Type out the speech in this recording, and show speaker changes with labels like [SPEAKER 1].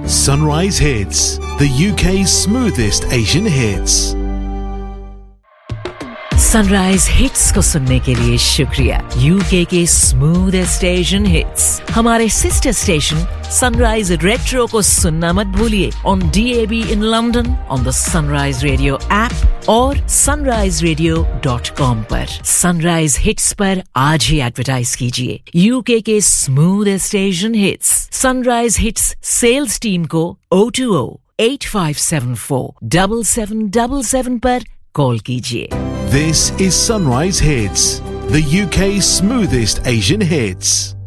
[SPEAKER 1] Sunrise Hits, the UK's smoothest Asian hits.
[SPEAKER 2] Sunrise hits को सुनने के लिए शुक्रिया। यूके के स्मूथेस्ट एशियन हिट्स हमारे सिस्टर स्टेशन सनराइज रेट्रो को सुनना मत भूलिए on DAB in London, on the sunrise radio app और sunriseradio.com पर। सनराइज हिट्स पर आज ही एडवर्टाइज कीजिए। यूके के smoothest Asian hits sunrise hits sales team को 020-8574-7777 पर कॉल कीजिए।
[SPEAKER 1] This is Sunrise Hits, the UK's smoothest Asian hits.